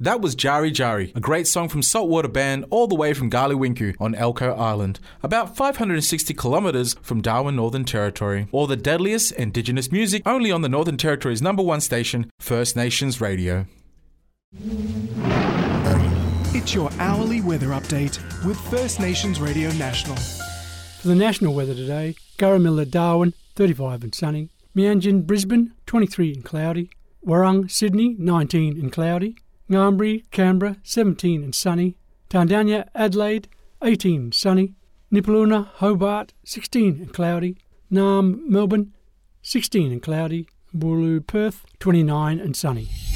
That was Jari Jari, a great song from Saltwater Band all the way from Garliwinku on Elcho Island, about 560 kilometres from Darwin, Northern Territory. All the deadliest Indigenous music only on the Northern Territory's #1 station, First Nations Radio. It's your hourly weather update with First Nations Radio National. For the national weather today, Garramilla, Darwin, 35 and sunny. Meanjin, Brisbane, 23 and cloudy. Warrung, Sydney, 19 and cloudy. Ngambri, Canberra, 17 and sunny. Tandanya, Adelaide, 18 and sunny. Nipaluna, Hobart, 16 and cloudy. Naarm, Melbourne, 16 and cloudy. Wooroloo, Perth, 29 and sunny.